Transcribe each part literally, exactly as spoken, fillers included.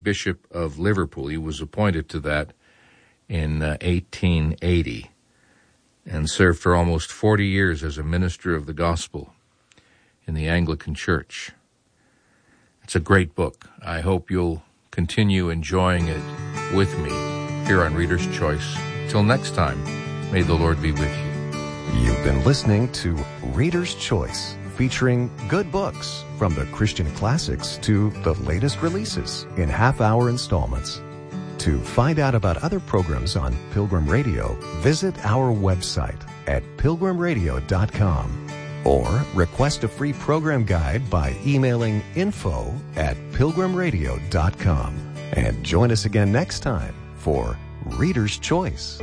Bishop of Liverpool. He was appointed to that in uh, eighteen eighty and served for almost forty years as a minister of the gospel in the Anglican Church. It's a great book. I hope you'll continue enjoying it with me here on Reader's Choice. Till next time, may the Lord be with you. You've been listening to Reader's Choice, featuring good books from the Christian classics to the latest releases in half-hour installments. To find out about other programs on Pilgrim Radio, visit our website at pilgrim radio dot com or request a free program guide by emailing info at pilgrim radio dot com. And join us again next time for Reader's Choice.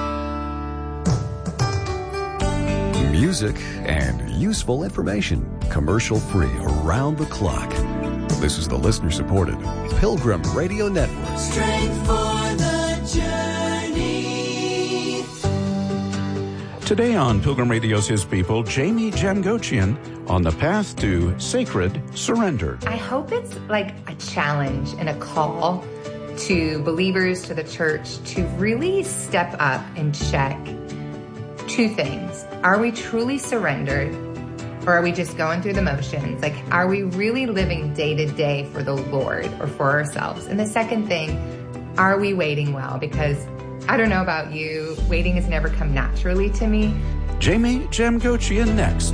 Music and useful information, commercial-free around the clock. This is the listener-supported Pilgrim Radio Network. Strength for the journey. Today on Pilgrim Radio's His People, Jamie Jamgochian on the path to sacred surrender. I hope it's like a challenge and a call to believers, to the church, to really step up and check two things. Are we truly surrendered, or are we just going through the motions? Like, are we really living day to day for the Lord or for ourselves? And the second thing, are we waiting well? Because I don't know about you, waiting has never come naturally to me. Jamie Jamgochian next.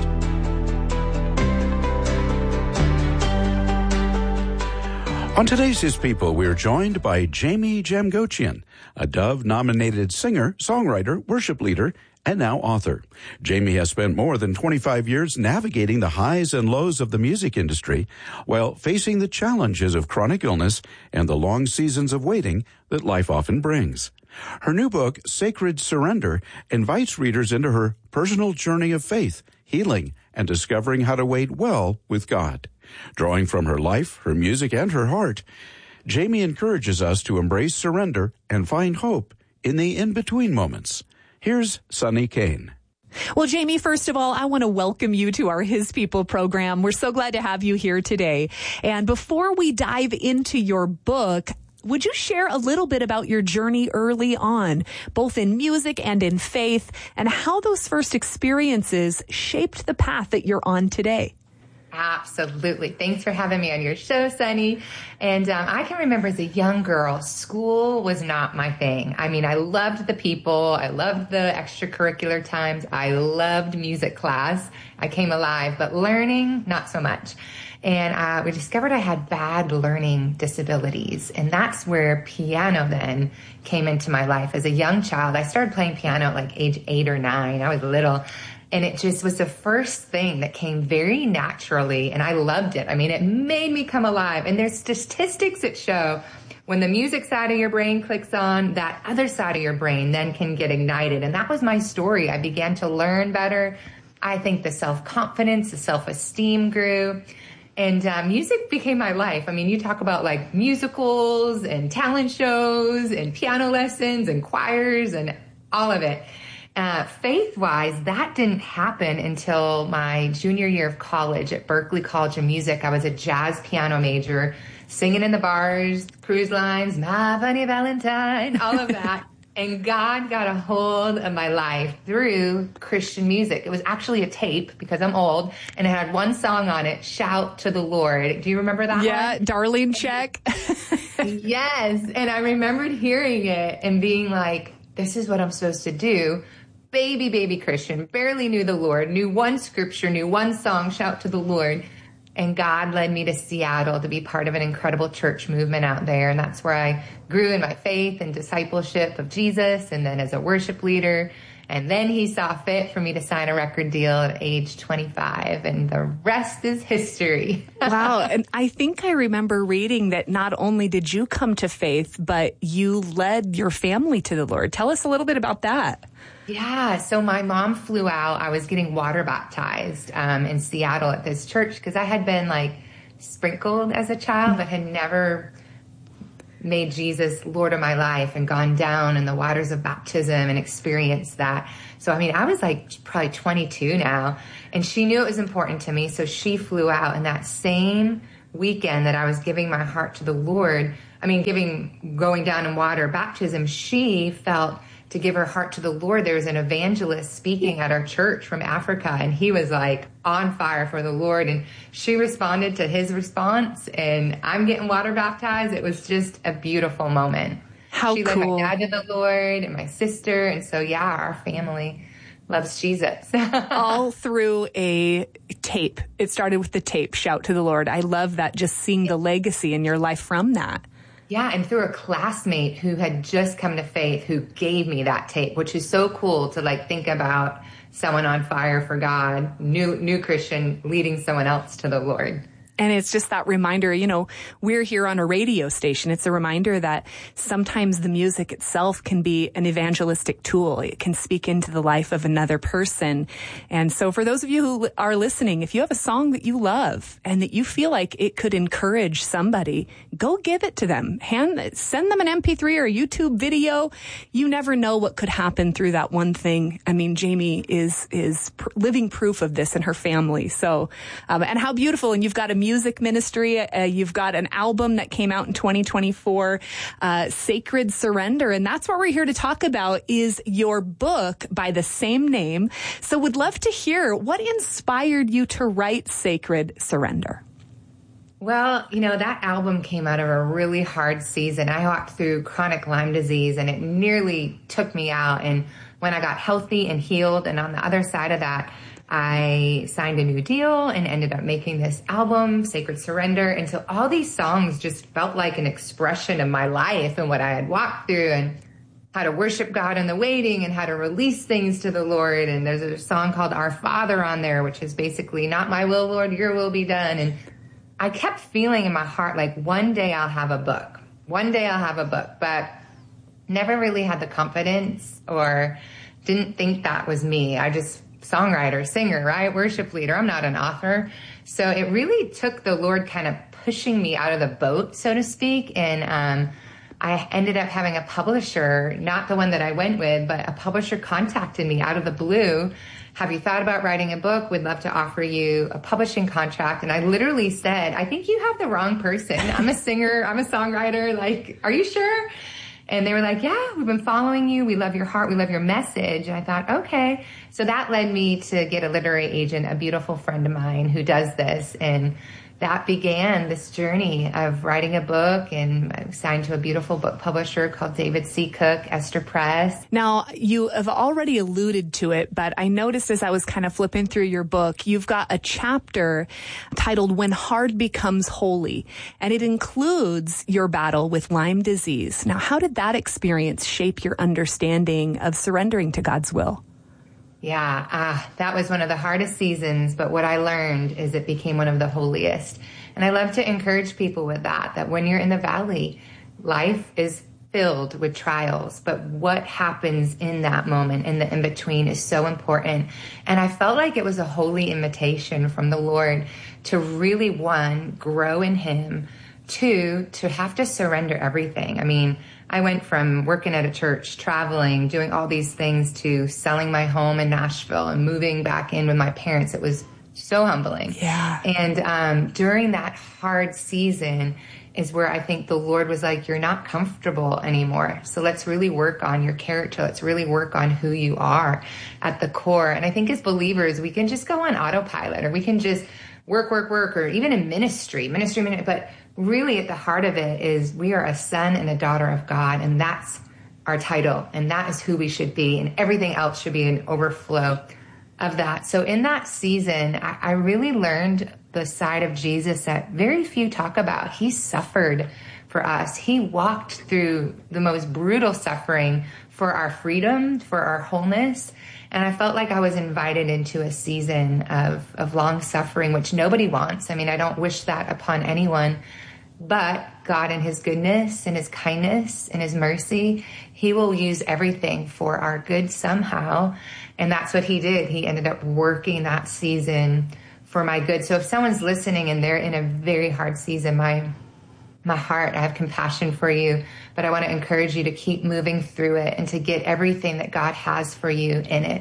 On today's His People, we're joined by Jamie Jamgochian, a Dove-nominated singer, songwriter, worship leader, and now author. Jamie has spent more than twenty-five years navigating the highs and lows of the music industry while facing the challenges of chronic illness and the long seasons of waiting that life often brings. Her new book, Sacred Surrender, invites readers into her personal journey of faith, healing, and discovering how to wait well with God. Drawing from her life, her music, and her heart, Jamie encourages us to embrace surrender and find hope in the in-between moments. Here's Sunny Kane. Well, Jamie, first of all, I want to welcome you to our His People program. We're so glad to have you here today. And before we dive into your book, would you share a little bit about your journey early on, both in music and in faith, and how those first experiences shaped the path that you're on today? Absolutely. Thanks for having me on your show, Sunny. And um, I can remember as a young girl, school was not my thing. I mean, I loved the people. I loved the extracurricular times. I loved music class. I came alive, but learning, not so much. And uh, we discovered I had bad learning disabilities. And that's where piano then came into my life. As a young child, I started playing piano at like age eight or nine. I was little. And it just was the first thing that came very naturally, and I loved it. I mean, it made me come alive. And there's statistics that show when the music side of your brain clicks on, that other side of your brain then can get ignited. And that was my story. I began to learn better. I think the self-confidence, the self-esteem grew. And uh, music became my life. I mean, you talk about like musicals and talent shows and piano lessons and choirs and all of it. Uh, faith-wise, that didn't happen until my junior year of college at Berklee College of Music. I was a jazz piano major, singing in the bars, cruise lines, My Funny Valentine, all of that. And God got a hold of my life through Christian music. It was actually a tape, because I'm old, and it had one song on it, Shout to the Lord. Do you remember that yeah, one? Yeah, Darlene Check. Yes, and I remembered hearing it and being like, this is what I'm supposed to do. Baby, baby Christian, barely knew the Lord, knew one scripture, knew one song, Shout to the Lord. And God led me to Seattle to be part of an incredible church movement out there. And that's where I grew in my faith and discipleship of Jesus, and then as a worship leader. And then he saw fit for me to sign a record deal at age twenty-five, and the rest is history. Wow. And I think I remember reading that not only did you come to faith, but you led your family to the Lord. Tell us a little bit about that. Yeah, so my mom flew out. I was getting water baptized um, in Seattle at this church, because I had been like sprinkled as a child, but had never made Jesus Lord of my life and gone down in the waters of baptism and experienced that. So, I mean, I was like probably twenty-two now, and she knew it was important to me. So she flew out, and that same weekend that I was giving my heart to the Lord, I mean, giving, going down in water baptism, she felt to give her heart to the Lord. There was an evangelist speaking at our church from Africa, and he was like on fire for the Lord. And she responded to his response, and I'm getting water baptized. It was just a beautiful moment. How she cool. led my dad to the Lord and my sister. And so, yeah, our family loves Jesus. All through a tape. It started with the tape, Shout to the Lord. I love that, just seeing the legacy in your life from that. Yeah, and through a classmate who had just come to faith who gave me that tape, which is so cool to like think about someone on fire for God, new new Christian leading someone else to the Lord. And it's just that reminder, you know, we're here on a radio station. It's a reminder that sometimes the music itself can be an evangelistic tool. It can speak into the life of another person. And so for those of you who are listening, if you have a song that you love and that you feel like it could encourage somebody, go give it to them. Hand, send them an M P three or a YouTube video. You never know what could happen through that one thing. I mean, Jamie is, is pr- living proof of this in her family. So, um, and how beautiful. And you've got a music ministry. Uh, you've got an album that came out in twenty twenty-four, uh, Sacred Surrender. And that's what we're here to talk about, is your book by the same name. So would love to hear what inspired you to write Sacred Surrender. Well, you know, that album came out of a really hard season. I walked through chronic Lyme disease and it nearly took me out. And when I got healthy and healed, and on the other side of that, I signed a new deal and ended up making this album, Sacred Surrender. And so all these songs just felt like an expression of my life and what I had walked through and how to worship God in the waiting and how to release things to the Lord. And there's a song called Our Father on there, which is basically not my will, Lord, your will be done. And I kept feeling in my heart like one day I'll have a book. One day I'll have a book, but never really had the confidence or didn't think that was me. I just songwriter, singer, right? Worship leader. I'm not an author. So it really took the Lord kind of pushing me out of the boat, so to speak. And um, I ended up having a publisher, not the one that I went with, but a publisher contacted me out of the blue. Have you thought about writing a book? We'd love to offer you a publishing contract. And I literally said, I think you have the wrong person. I'm a singer. I'm a songwriter. Like, are you sure? And they were like, yeah, we've been following you. We love your heart. We love your message. And I thought, okay. So that led me to get a literary agent, a beautiful friend of mine who does this. And that began this journey of writing a book, and I signed to a beautiful book publisher called David C. Cook, Esther Press. Now, you have already alluded to it, but I noticed as I was kind of flipping through your book, you've got a chapter titled When Hard Becomes Holy, and it includes your battle with Lyme disease. Now, how did that experience shape your understanding of surrendering to God's will? Yeah, uh, that was one of the hardest seasons, but what I learned is it became one of the holiest. And I love to encourage people with that, that when you're in the valley, life is filled with trials, but what happens in that moment, in the in-between, is so important. And I felt like it was a holy invitation from the Lord to really, one, grow in Him, two, to have to surrender everything. I mean, I went from working at a church, traveling, doing all these things, to selling my home in Nashville and moving back in with my parents. It was so humbling. Yeah. And um, during that hard season is where I think the Lord was like, you're not comfortable anymore. So let's really work on your character. Let's really work on who you are at the core. And I think as believers, we can just go on autopilot, or we can just work, work, work, or even in ministry, ministry, ministry, but really at the heart of it is we are a son and a daughter of God, and that's our title, and that is who we should be, and everything else should be an overflow of that. So in that season, I, I really learned the side of Jesus that very few talk about. He suffered for us. He walked through the most brutal suffering for our freedom, for our wholeness. And I felt like I was invited into a season of, of long suffering, which nobody wants. I mean, I don't wish that upon anyone. But God, in His goodness and His kindness and His mercy, He will use everything for our good somehow. And that's what He did. He ended up working that season for my good. So if someone's listening and they're in a very hard season, my my heart, I have compassion for you, but I want to encourage you to keep moving through it and to get everything that God has for you in it.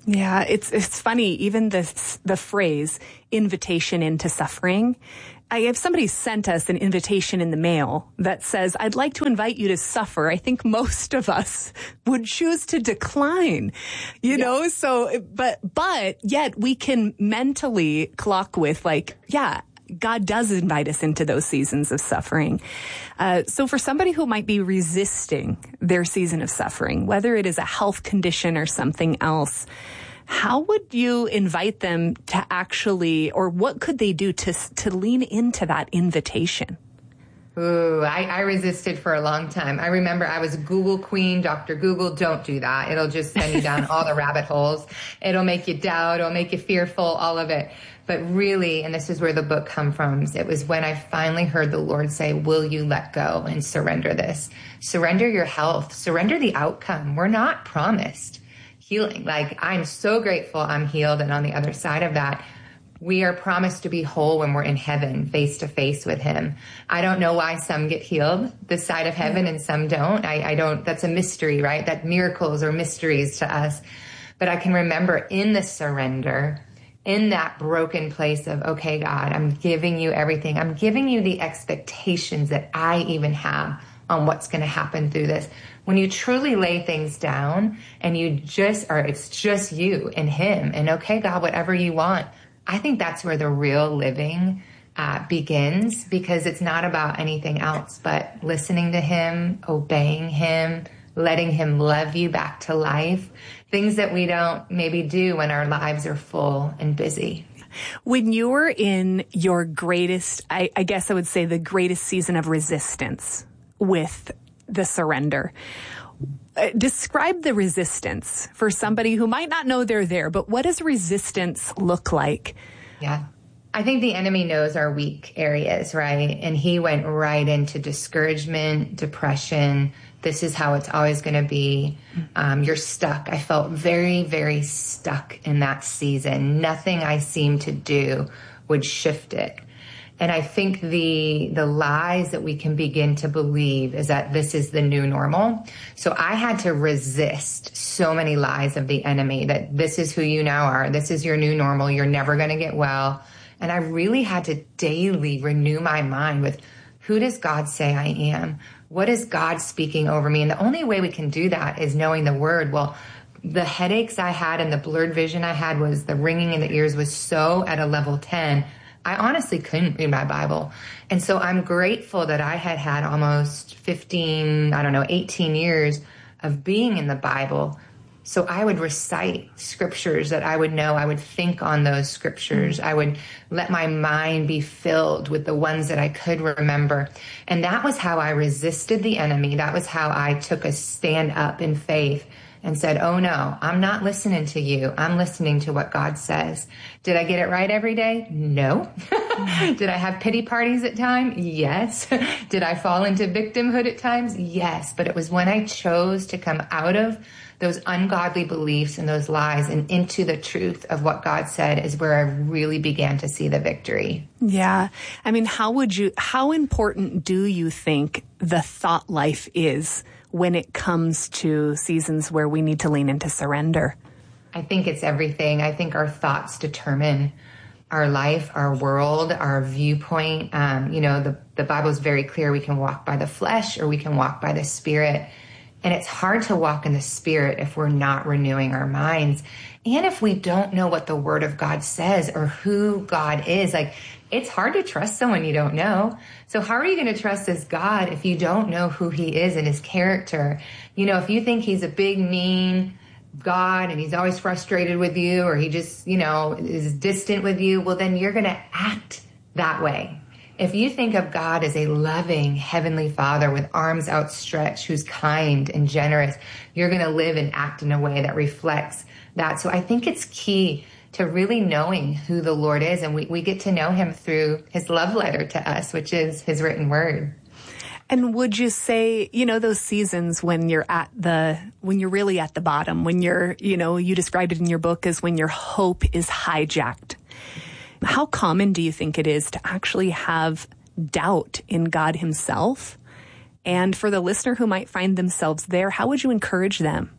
Yeah, it's it's funny, even this the phrase invitation into suffering. I have somebody sent us an invitation in the mail that says, I'd like to invite you to suffer. I think most of us would choose to decline, you yeah. know, so, but, but yet we can mentally clock with like, yeah, God does invite us into those seasons of suffering. Uh, so for somebody who might be resisting their season of suffering, whether it is a health condition or something else, how would you invite them to actually, or what could they do to to lean into that invitation? Ooh, I, I resisted for a long time. I remember I was Google queen, Doctor Google. Don't do that. It'll just send you down all the rabbit holes. It'll make you doubt. It'll make you fearful, all of it. But really, and this is where the book comes from, it was when I finally heard the Lord say, will you let go and surrender this? Surrender your health. Surrender the outcome. We're not promised healing. Like, I'm so grateful I'm healed. And on the other side of that, we are promised to be whole when we're in heaven, face to face with him. I don't know why some get healed this side of heaven and some don't. I, I don't, that's a mystery, right? That miracles are mysteries to us. But I can remember in the surrender, in that broken place of, okay, God, I'm giving you everything. I'm giving you the expectations that I even have on what's going to happen through this. When you truly lay things down and you just are, it's just you and him and okay, God, whatever you want. I think that's where the real living uh, begins, because it's not about anything else but listening to him, obeying him, letting him love you back to life. Things that we don't maybe do when our lives are full and busy. When you were in your greatest, I, I guess I would say the greatest season of resistance with the surrender, uh, describe the resistance for somebody who might not know they're there, but what does resistance look like? Yeah. I think the enemy knows our weak areas, right? And he went right into discouragement, depression. This is how it's always going to be. Um, you're stuck. I felt very, very stuck in that season. Nothing I seemed to do would shift it. And I think the the lies that we can begin to believe is that this is the new normal. So I had to resist so many lies of the enemy that this is who you now are. This is your new normal. You're never going to get well. And I really had to daily renew my mind with, who does God say I am? What is God speaking over me? And the only way we can do that is knowing the word. Well, the headaches I had and the blurred vision I had was the ringing in the ears was so at a level ten. I honestly couldn't read my Bible. And so I'm grateful that I had had almost fifteen, I don't know, eighteen years of being in the Bible. So I would recite scriptures that I would know. I would think on those scriptures. I would let my mind be filled with the ones that I could remember. And that was how I resisted the enemy. That was how I took a stand up in faith and said, oh no, I'm not listening to you. I'm listening to what God says. Did I get it right every day? No. Did I have pity parties at times? Yes. Did I fall into victimhood at times? Yes. But it was when I chose to come out of those ungodly beliefs and those lies and into the truth of what God said is where I really began to see the victory. Yeah. I mean, how would you, how important do you think the thought life is when it comes to seasons where we need to lean into surrender? I think it's everything. I think our thoughts determine our life, our world, our viewpoint. Um, you know, the, the Bible is very clear. We can walk by the flesh or we can walk by the Spirit. And it's hard to walk in the Spirit if we're not renewing our minds. And if we don't know what the Word of God says or who God is, like, it's hard to trust someone you don't know. So how are you going to trust this God if you don't know who he is and his character? You know, if you think he's a big, mean God and he's always frustrated with you, or he just, you know, is distant with you, well, then you're going to act that way. If you think of God as a loving heavenly Father with arms outstretched, who's kind and generous, you're going to live and act in a way that reflects that. So I think it's key to really knowing who the Lord is. And we, we get to know him through his love letter to us, which is his written word. And would you say, you know, those seasons when you're at the, when you're really at the bottom, when you're, you know, you described it in your book as when your hope is hijacked. How common do you think it is to actually have doubt in God himself? And for the listener who might find themselves there, how would you encourage them?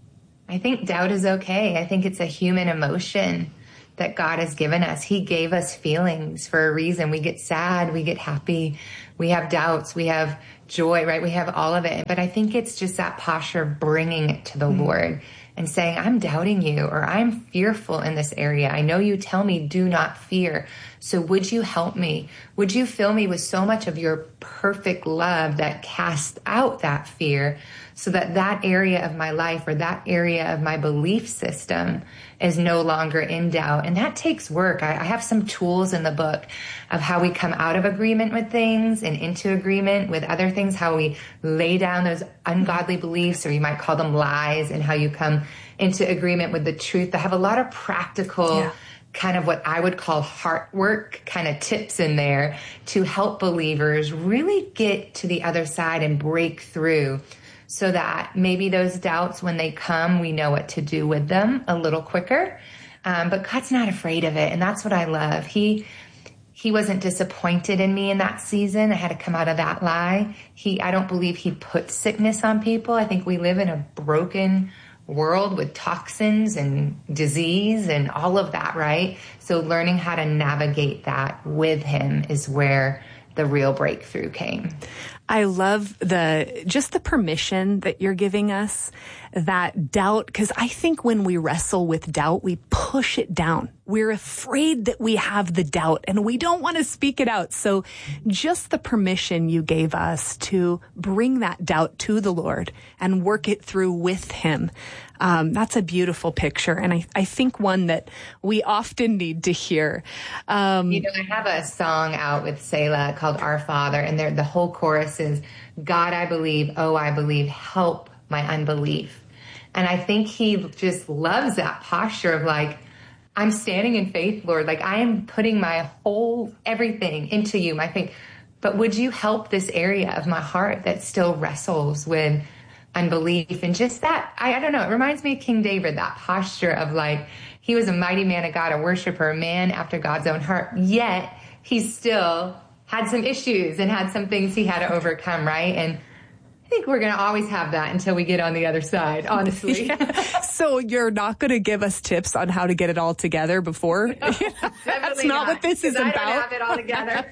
I think doubt is okay. I think it's a human emotion that God has given us. He gave us feelings for a reason. We get sad, we get happy, we have doubts, we have joy, right? We have all of it. But I think it's just that posture of bringing it to the mm-hmm. Lord and saying, I'm doubting you, or I'm fearful in this area. I know you tell me, do not fear. So would you help me? Would you fill me with so much of your perfect love that casts out that fear, so that that area of my life or that area of my belief system is no longer in doubt? And that takes work. I, I have some tools in the book of how we come out of agreement with things and into agreement with other things, how we lay down those ungodly beliefs, or you might call them lies, and how you come into agreement with the truth. I have a lot of practical yeah. kind of what I would call heart work kind of tips in there to help believers really get to the other side and break through, so that maybe those doubts, when they come, we know what to do with them a little quicker. Um, but God's not afraid of it. And that's what I love. He, he wasn't disappointed in me in that season. I had to come out of that lie. He, I don't believe he put sickness on people. I think we live in a broken world with toxins and disease and all of that, right? So learning how to navigate that with him is where the real breakthrough came. I love the, just the permission that you're giving us, that doubt, because I think when we wrestle with doubt, we push it down. We're afraid that we have the doubt and we don't want to speak it out. So just the permission you gave us to bring that doubt to the Lord and work it through with him. Um, that's a beautiful picture. And I, I think one that we often need to hear. Um, you know, I have a song out with Selah called Our Father, and there, the whole chorus is, God, I believe, oh, I believe, help my unbelief. And I think he just loves that posture of like, I'm standing in faith, Lord. Like, I am putting my whole everything into you, my faith. But would you help this area of my heart that still wrestles with unbelief? And just that, I, I don't know, it reminds me of King David, that posture of like, he was a mighty man of God, a worshiper, a man after God's own heart, yet he still had some issues and had some things he had to overcome, right? And I think we're going to always have that until we get on the other side, honestly. Yeah. So you're not going to give us tips on how to get it all together before? No, that's not, not what this is I about. I don't have it all together.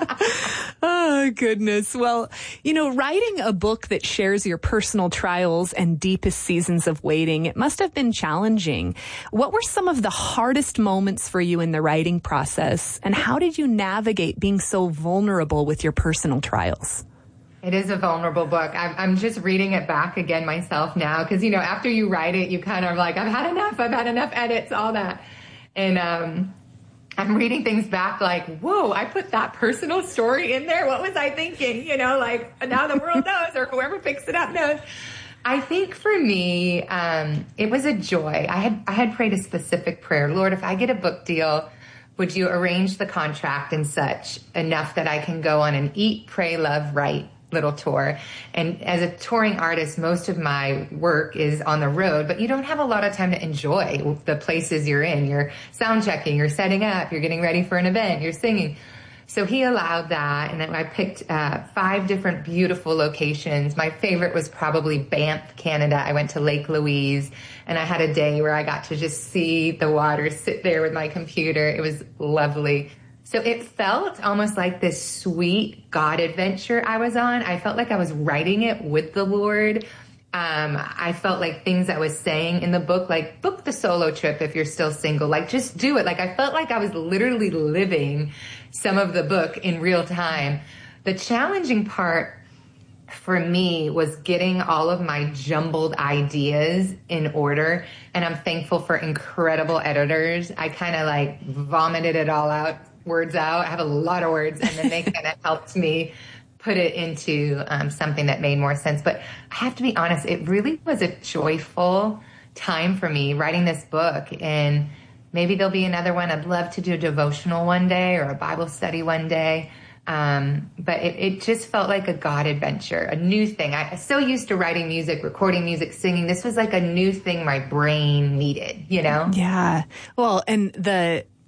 Oh, goodness. Well, you know, writing a book that shares your personal trials and deepest seasons of waiting, it must have been challenging. What were some of the hardest moments for you in the writing process, and how did you navigate being so vulnerable with your personal trials? It is a vulnerable book. I'm, I'm just reading it back again myself now because, you know, after you write it, you kind of like, I've had enough. I've had enough edits, all that. And um, I'm reading things back like, whoa, I put that personal story in there. What was I thinking? You know, like now the world knows, or whoever picks it up knows. I think for me, um, it was a joy. I had I had prayed a specific prayer. Lord, if I get a book deal, would you arrange the contract and such enough that I can go on an eat, pray, love, write little tour? And as a touring artist, most of my work is on the road, but you don't have a lot of time to enjoy the places you're in. You're sound checking, you're setting up, you're getting ready for an event, you're singing. So he allowed that, and then I picked uh, five different beautiful locations. My favorite was probably Banff, Canada. I went to Lake Louise, and I had a day where I got to just see the water, sit there with my computer. It was lovely. So it felt almost like this sweet God adventure I was on. I felt like I was writing it with the Lord. Um, I felt like things I was saying in the book, like book the solo trip if you're still single, like just do it. Like I felt like I was literally living some of the book in real time. The challenging part for me was getting all of my jumbled ideas in order. And I'm thankful for incredible editors. I kind of like vomited it all out. words out. I have a lot of words, and then they kind of helped me put it into um, something that made more sense. But I have to be honest, it really was a joyful time for me writing this book. And maybe there'll be another one. I'd love to do a devotional one day or a Bible study one day. Um, but it, it just felt like a God adventure, a new thing. I, I'm so used to writing music, recording music, singing. This was like a new thing my brain needed, you know? Yeah. Well, and the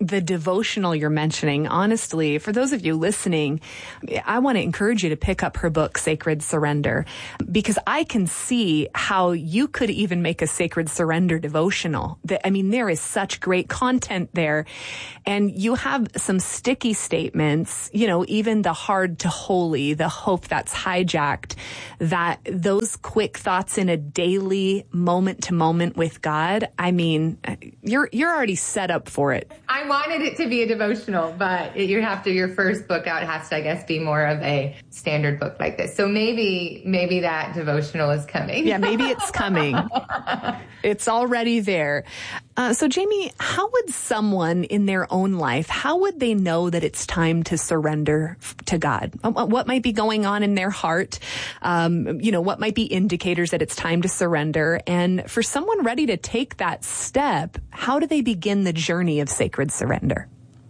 The devotional you're mentioning, honestly, for those of you listening, I want to encourage you to pick up her book, Sacred Surrender, because I can see how you could even make a Sacred Surrender devotional. I mean, there is such great content there, and you have some sticky statements, you know, even the hard to holy, the hope that's hijacked, that those quick thoughts in a daily moment to moment with God. I mean, you're, you're already set up for it. I wanted it to be a devotional, but you have to, your first book out has to, I guess, be more of a standard book like this. So maybe, maybe that devotional is coming. Yeah, maybe it's coming. It's already there. Uh, so Jamie, how would someone in their own life, how would they know that it's time to surrender to God? What might be going on in their heart? Um, you know, what might be indicators that it's time to surrender? And for someone ready to take that step, how do they begin the journey of sacred surrender?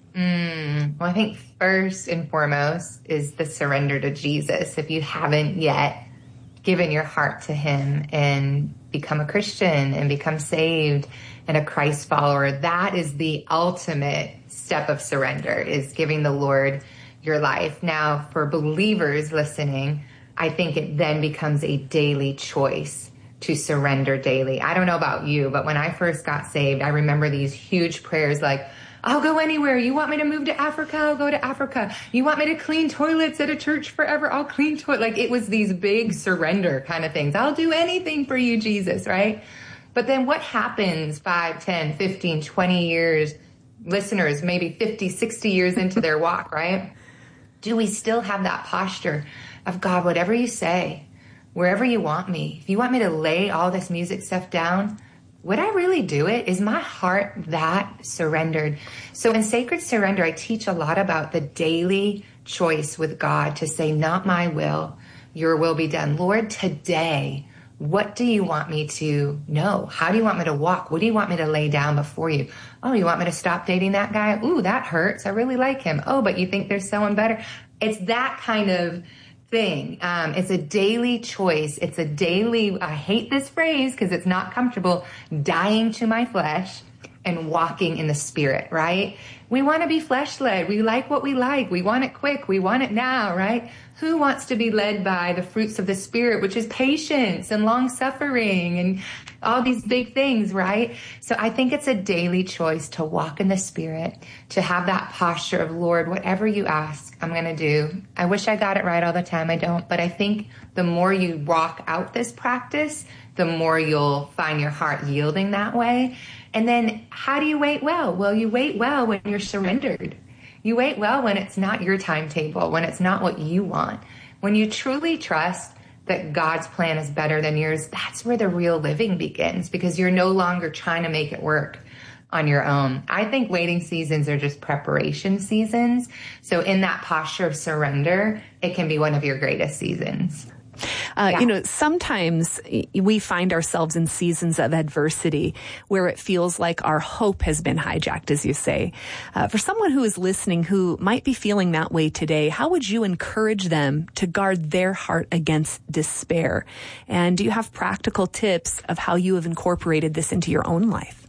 Mm, well, I think first and foremost is the surrender to Jesus. If you haven't yet given your heart to him and become a Christian and become saved and a Christ follower, that is the ultimate step of surrender, is giving the Lord your life. Now, for believers listening, I think it then becomes a daily choice to surrender daily. I don't know about you, but when I first got saved, I remember these huge prayers like, I'll go anywhere. You want me to move to Africa? I'll go to Africa. You want me to clean toilets at a church forever? I'll clean toilets. Like, it was these big surrender kind of things. I'll do anything for you, Jesus, right? But then what happens five, ten, fifteen, twenty years, listeners, maybe fifty, sixty years into their walk, right? Do we still have that posture of, God, whatever you say, wherever you want me, if you want me to lay all this music stuff down, would I really do it? Is my heart that surrendered? So in Sacred Surrender, I teach a lot about the daily choice with God to say, not my will, your will be done. Lord, today, what do you want me to know? How do you want me to walk? What do you want me to lay down before you? Oh, you want me to stop dating that guy? Ooh, that hurts. I really like him. Oh, but you think there's someone better? It's that kind of thing. Um, it's a daily choice. It's a daily, I hate this phrase because it's not comfortable, dying to my flesh and walking in the Spirit, right? We want to be flesh led. We like what we like. We want it quick. We want it now, right? Who wants to be led by the fruits of the Spirit, which is patience and long suffering and all these big things, right? So I think it's a daily choice to walk in the Spirit, to have that posture of, Lord, whatever you ask, I'm going to do. I wish I got it right all the time. I don't. But I think the more you walk out this practice, the more you'll find your heart yielding that way. And then how do you wait well? Well, you wait well when you're surrendered. You wait well when it's not your timetable, when it's not what you want. When you truly trust that God's plan is better than yours, that's where the real living begins, because you're no longer trying to make it work on your own. I think waiting seasons are just preparation seasons. So in that posture of surrender, it can be one of your greatest seasons. Uh, yeah. You know, sometimes we find ourselves in seasons of adversity where it feels like our hope has been hijacked, as you say. Uh, for someone who is listening who might be feeling that way today, how would you encourage them to guard their heart against despair? And do you have practical tips of how you have incorporated this into your own life?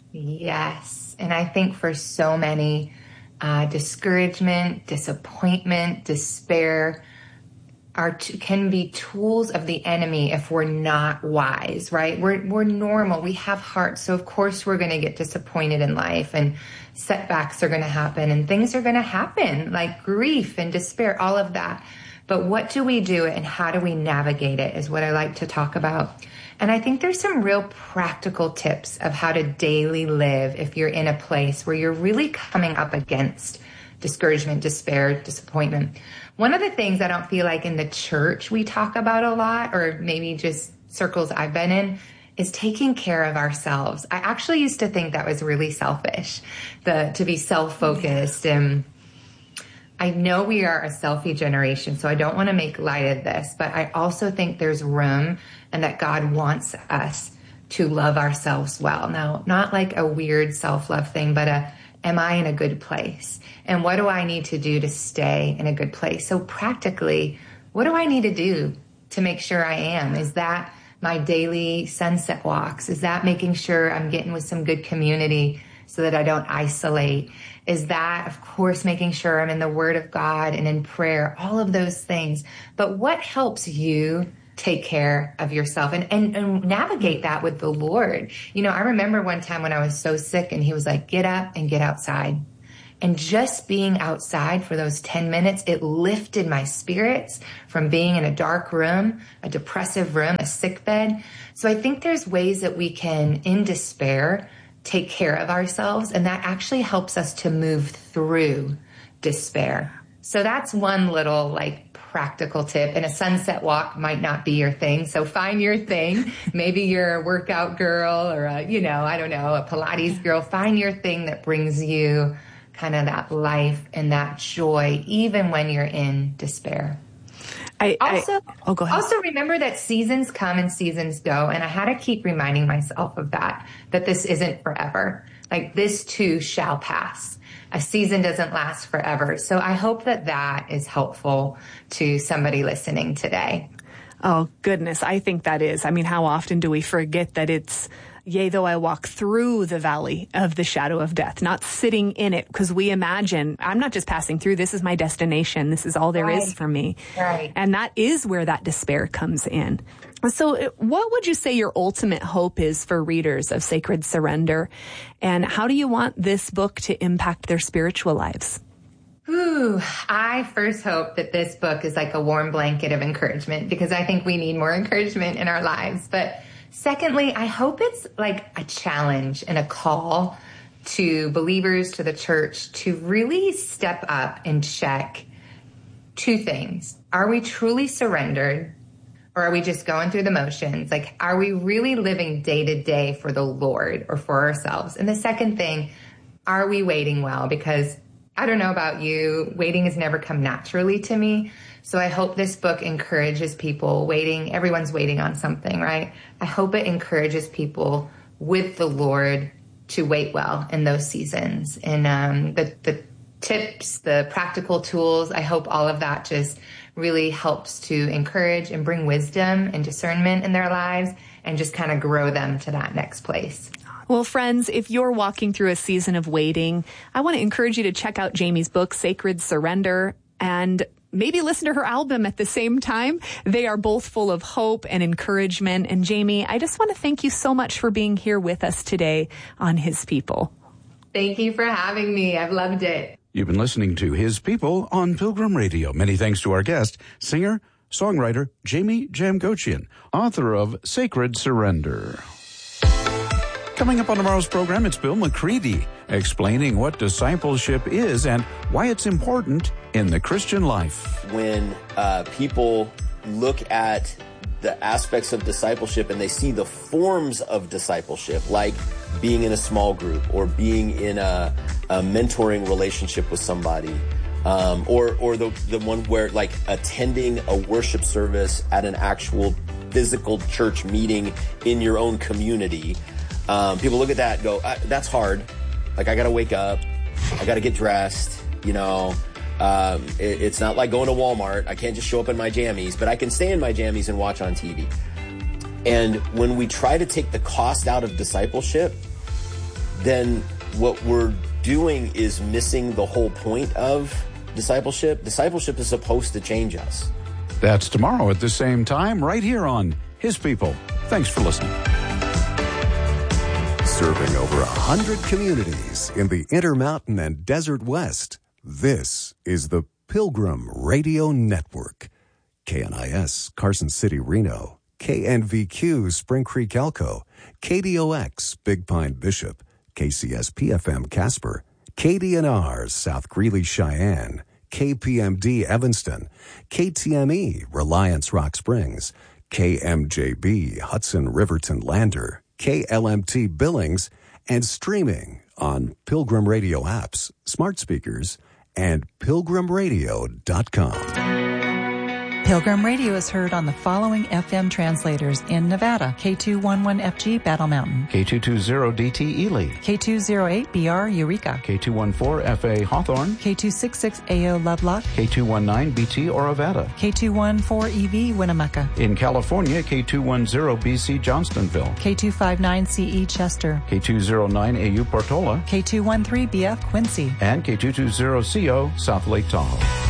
Yes. And I think for so many, uh, discouragement, disappointment, despair, Are t- can be tools of the enemy if we're not wise, right? We're we're normal. We have hearts. So of course we're going to get disappointed in life, and setbacks are going to happen, and things are going to happen, like grief and despair, all of that. But what do we do and how do we navigate it is what I like to talk about. And I think there's some real practical tips of how to daily live if you're in a place where you're really coming up against discouragement, despair, disappointment. One of the things I don't feel like in the church we talk about a lot, or maybe just circles I've been in, is taking care of ourselves. I actually used to think that was really selfish, the to be self-focused. And I know we are a selfie generation, so I don't want to make light of this, but I also think there's room and that God wants us to love ourselves well. Now, not like a weird self-love thing, but a, am I in a good place? And what do I need to do to stay in a good place? So practically, what do I need to do to make sure I am? Is that my daily sunset walks? Is that making sure I'm getting with some good community so that I don't isolate, is that, of course, making sure I'm in the Word of God and in prayer, all of those things. But what helps you take care of yourself and, and, and navigate that with the Lord? You know, I remember one time when I was so sick and he was like, get up and get outside. And just being outside for those ten minutes, it lifted my spirits from being in a dark room, a depressive room, a sick bed. So I think there's ways that we can, in despair, take care of ourselves. And that actually helps us to move through despair. So that's one little like practical tip. And a sunset walk might not be your thing. So find your thing. Maybe you're a workout girl or a, you know, I don't know, a Pilates girl. Find your thing that brings you kind of that life and that joy, even when you're in despair. I, also, I, oh, go ahead. Also remember that seasons come and seasons go. And I had to keep reminding myself of that, that this isn't forever. Like this too shall pass. A season doesn't last forever. So I hope that that is helpful to somebody listening today. Oh, goodness. I think that is. I mean, how often do we forget that it's, yea, though I walk through the valley of the shadow of death, not sitting in it, because we imagine I'm not just passing through. This is my destination. This is all there right. is for me. Right. And that is where that despair comes in. So what would you say your ultimate hope is for readers of Sacred Surrender? And how do you want this book to impact their spiritual lives? Ooh, I first hope that this book is like a warm blanket of encouragement, because I think we need more encouragement in our lives. But secondly, I hope it's like a challenge and a call to believers, to the church, to really step up and check two things. Are we truly surrendered, or are we just going through the motions? Like, are we really living day to day for the Lord or for ourselves? And the second thing, are we waiting well? Because I don't know about you, waiting has never come naturally to me. So I hope this book encourages people waiting. Everyone's waiting on something, right? I hope it encourages people with the Lord to wait well in those seasons. And um, the, the tips, the practical tools, I hope all of that just really helps to encourage and bring wisdom and discernment in their lives and just kind of grow them to that next place. Well, friends, if you're walking through a season of waiting, I want to encourage you to check out Jamie's book, Sacred Surrender, and maybe listen to her album at the same time. They are both full of hope and encouragement. And Jamie, I just want to thank you so much for being here with us today on His People. Thank you for having me. I've loved it. You've been listening to His People on Pilgrim Radio. Many thanks to our guest, singer, songwriter Jamie Jamgochian, author of Sacred Surrender. Coming up on tomorrow's program, it's Bill McCready explaining what discipleship is and why it's important in the Christian life. When uh, people look at the aspects of discipleship and they see the forms of discipleship, like being in a small group or being in a, a mentoring relationship with somebody, um, or or the the one where like attending a worship service at an actual physical church meeting in your own community. Um, people look at that and go, that's hard. Like, I got to wake up. I got to get dressed. You know, um, it, it's not like going to Walmart. I can't just show up in my jammies, but I can stay in my jammies and watch on T V. And when we try to take the cost out of discipleship, then what we're doing is missing the whole point of discipleship. Discipleship is supposed to change us. That's tomorrow at the same time, right here on His People. Thanks for listening. Serving over a hundred communities in the Intermountain and Desert West, this is the Pilgrim Radio Network. K N I S, Carson City, Reno. K N V Q, Spring Creek, Elko. K D O X, Big Pine, Bishop. K C S P F M, Casper. K D N R, South Greeley, Cheyenne. K P M D, Evanston. K T M E, Reliance, Rock Springs. K M J B, Hudson, Riverton, Lander. K L M T Billings, and streaming on Pilgrim Radio apps, smart speakers, and pilgrim radio dot com. Pilgrim Radio is heard on the following F M translators in Nevada: K two eleven F G Battle Mountain, K two twenty D T Ely, K two oh eight B R Eureka, K two fourteen F A Hawthorne, K two sixty-six A O Lovelock, K two nineteen B T Orovada, K two fourteen E V Winnemucca, in California, K two ten B C Johnstonville, K two fifty-nine C E Chester, K two oh nine A U Portola, K two thirteen B F Quincy, and K two twenty C O South Lake Tahoe.